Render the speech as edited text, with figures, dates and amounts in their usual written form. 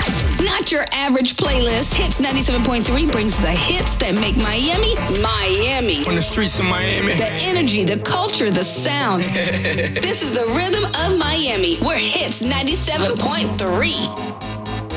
Not your average playlist. Hits 97.3 brings the hits that make Miami, Miami. From the streets of Miami. The energy, the culture, the sound. This is the rhythm of Miami. We're Hits 97.3.